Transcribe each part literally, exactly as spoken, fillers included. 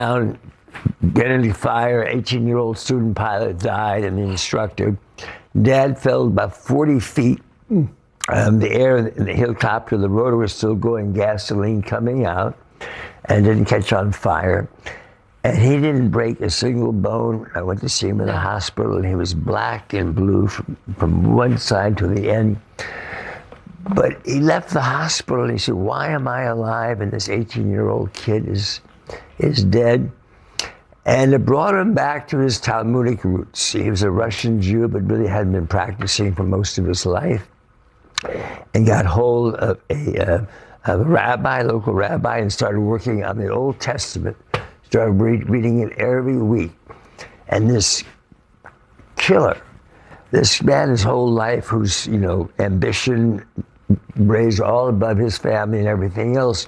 down, get into fire, eighteen-year-old student pilot died, and the instructor. Dad fell about forty feet. Um, the air in the helicopter, the rotor was still going, gasoline coming out, and didn't catch on fire. And he didn't break a single bone. I went to see him in the hospital, and he was black and blue from, from one side to the end. But he left the hospital, and he said, why am I alive? And this eighteen-year-old kid is, is dead. And it brought him back to his Talmudic roots. He was a Russian Jew, but really hadn't been practicing for most of his life. And got hold of a, uh, of a rabbi, local rabbi, and started working on the Old Testament. Started read, reading it every week. And this killer, this man his whole life whose, you know, ambition raised all above his family and everything else,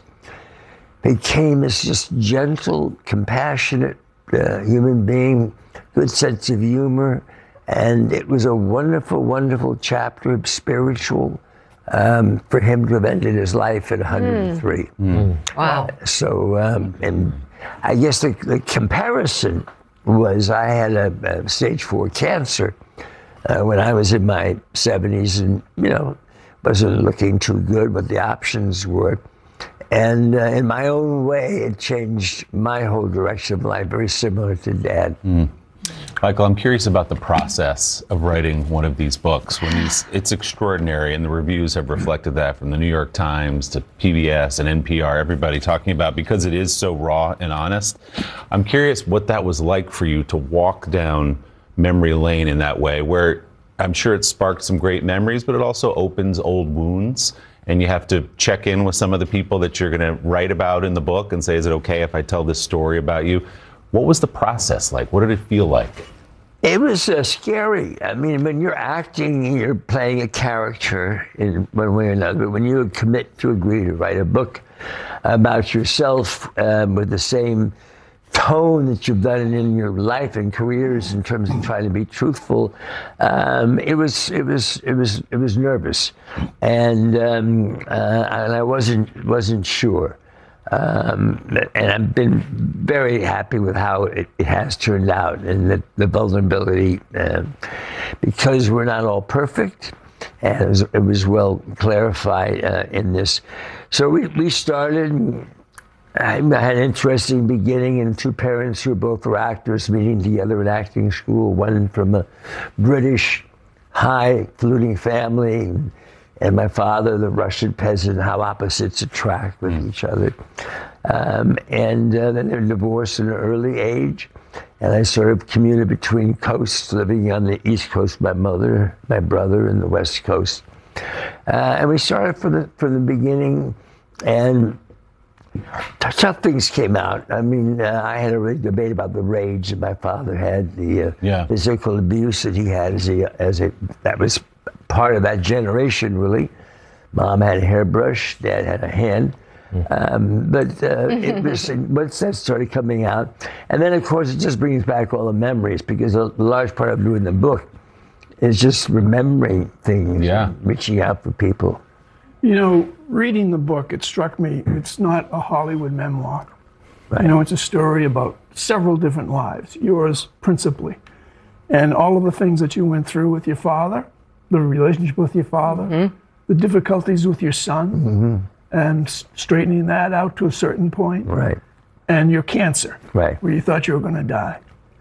became this just gentle, compassionate uh, human being, good sense of humor. And it was a wonderful, wonderful chapter of spiritual um, for him to have ended his life at one hundred three. Mm. Mm. Wow. So, um, and I guess the, the comparison was I had a, a stage four cancer uh, when I was in my seventies, and, you know, wasn't looking too good what the options were. And uh, in my own way, it changed my whole direction of life, very similar to Dad. Mm. Michael, I'm curious about the process of writing one of these books. When these, it's extraordinary, and the reviews have reflected that, from the New York Times to P B S and N P R, everybody talking about, because it is so raw and honest. I'm curious what that was like for you to walk down memory lane in that way, where I'm sure it sparked some great memories, but it also opens old wounds, and you have to check in with some of the people that you're going to write about in the book and say, is it okay if I tell this story about you? What was the process like? What did it feel like? It was uh, scary. I mean, when you're acting, you're playing a character in one way or another. When you commit to agree to write a book about yourself um, with the same tone that you've done in your life and careers in terms of trying to be truthful, um, it was it was it was it was nervous, and um, uh, and I wasn't wasn't sure. Um, and I've been very happy with how it, it has turned out, and the, the vulnerability, uh, because we're not all perfect, and it was, it was well clarified uh, in this. So we, we started, I had an interesting beginning, and two parents who both were actors meeting together at acting school, one from a British high-fluting family, and, and my father, the Russian peasant, how opposites attract with mm. each other. Um, and uh, then they were divorced at an early age. And I sort of commuted between coasts, living on the East Coast, my mother, my brother, and the West Coast. Uh, and we started from the, from the beginning, and tough things came out. I mean, uh, I had a real debate about the rage that my father had, the uh, yeah. physical abuse that he had as a, as a, that was part of that generation, really. Mom had a hairbrush, Dad had a hand. Um, but uh, it was, once that started coming out, and then of course it just brings back all the memories, because a large part of doing the book is just remembering things, yeah. and reaching out for people. You know, reading the book, it struck me, it's not a Hollywood memoir. Right. You know, it's a story about several different lives, yours principally, and all of the things that you went through with your father, the relationship with your father, mm-hmm. the difficulties with your son, mm-hmm. and straightening that out to a certain point, right. and your cancer, right. where you thought you were going to die.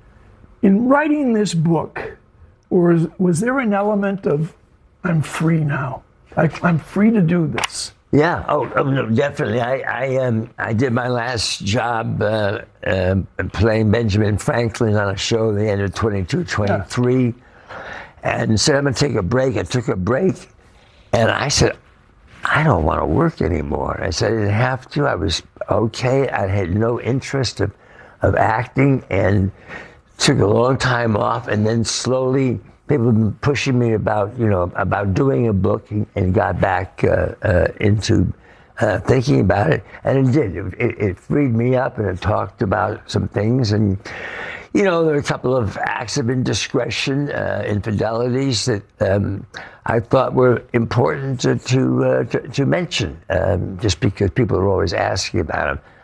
In writing this book, was, was there an element of, I'm free now, I, I'm free to do this? Yeah, oh, oh no, definitely. I I, um, I did my last job uh, uh, playing Benjamin Franklin on a show at the end of twenty-two, twenty-three, yeah. and said, I'm going to take a break. I took a break, and I said, I don't want to work anymore. I said I didn't have to. I was okay. I had no interest of, of acting, and took a long time off, and then slowly people have been pushing me about, you know, about doing a book, and, and got back uh, uh, into uh, thinking about it, and it did. It, it, it freed me up, and it talked about some things, and you know, there are a couple of acts of indiscretion, uh, infidelities that um, I thought were important to to, uh, to, to mention, um, just because people are always asking about them.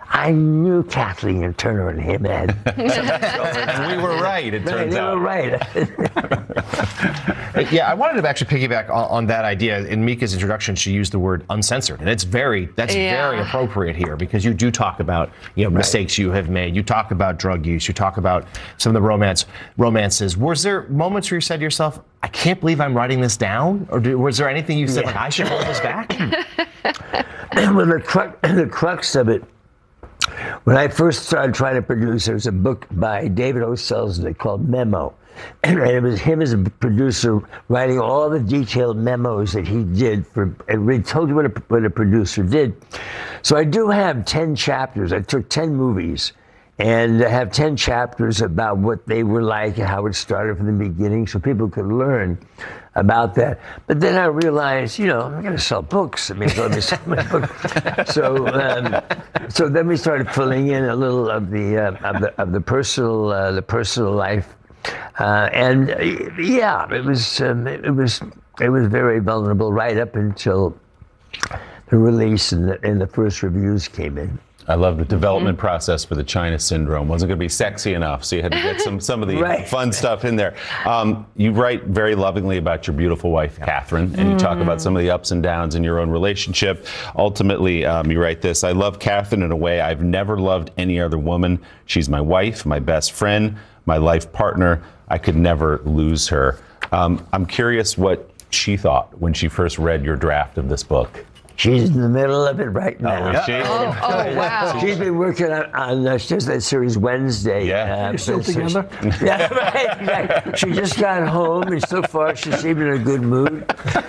I knew Kathleen Turner and him had. And we were right, it Right, turns they out. were right. Yeah, I wanted to actually piggyback on, on that idea. In Mika's introduction, she used the word uncensored, and it's very that's Yeah. very appropriate here because you do talk about you know mistakes you have made. You talk about drug use. You talk about some of the romance romances. Was there moments where you said to yourself, "I can't believe I'm writing this down," or do, was there anything you said Yeah. like, "I should hold this back"? Well, the crux, the crux of it, when I first started trying to produce, there was a book by David O. Selznick called Memo. And it was him as a producer writing all the detailed memos that he did for, and he told you what a, what a producer did. So I do have ten chapters. I took ten movies and I have ten chapters about what they were like and how it started from the beginning so people could learn about that. But then I realized, you know, I'm going to sell books. I mean, let me sell my book. So, um, so then we started filling in a little of the uh, of the of the personal uh, the personal life. Uh, and uh, yeah, it was um, it was it was very vulnerable right up until the release and the, and the first reviews came in. I love the development process for the China Syndrome. Wasn't going to be sexy enough, so you had to get some some of the Right. fun stuff in there. Um, you write very lovingly about your beautiful wife, Catherine, and you talk about some of the ups and downs in your own relationship. Ultimately, um, you write this: "I love Catherine in a way I've never loved any other woman. She's my wife, my best friend, my life partner. I could never lose her." Um, I'm curious what she thought when she first read your draft of this book. She's in the middle of it right now. is she? Oh, oh, wow. She's been working on, on uh, she does that series Wednesday. Yeah. uh, You're still so- together? Yeah, right, right. She just got home, and so far she seemed in a good mood.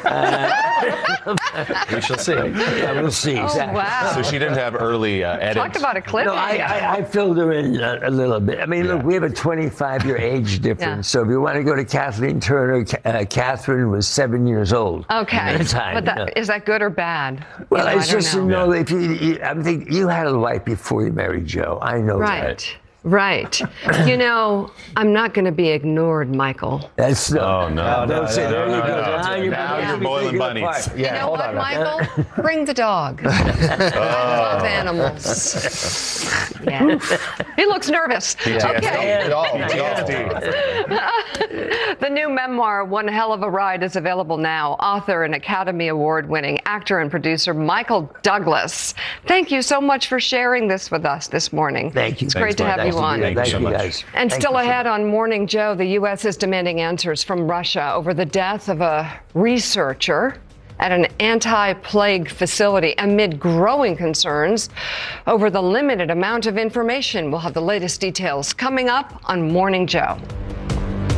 We shall see. Yeah, we'll see. Oh, exactly. wow. So she didn't have early uh, edits. Talk about a clip. No, I, I, I filled her in a, a little bit. I mean, look, Yeah. we have a twenty-five year age difference. Yeah. So if you want to go to Kathleen Turner, uh, Catherine was seven years old Okay. at the time. But that, you know. is that good or bad? Well, You know, it's I don't just, know. you know, if you, you, I think you had a wife before you married Joe. I know that. Right. Right. You know, I'm not going to be ignored, Michael. That's no. Oh, no. Don't no, say no, there no, you no, go. no. Now you're, Now you're you're boiling taking it bunnies. apart. Yeah, You know hold what, on. now. Michael? Bring the dog. I love animals. Yeah. He looks nervous. Okay. We all- we all- The new memoir, One Hell of a Ride, is available now. Author and Academy Award-winning actor and producer Michael Douglas. Thank you so much for sharing this with us this morning. Thank you. It's Thanks, great to Mike. have Nice you to on. be here. Thank so you, much. guys. And Thank still you so ahead much. on Morning Joe, the U S is demanding answers from Russia over the death of a researcher at an anti-plague facility amid growing concerns over the limited amount of information. We'll have the latest details coming up on Morning Joe.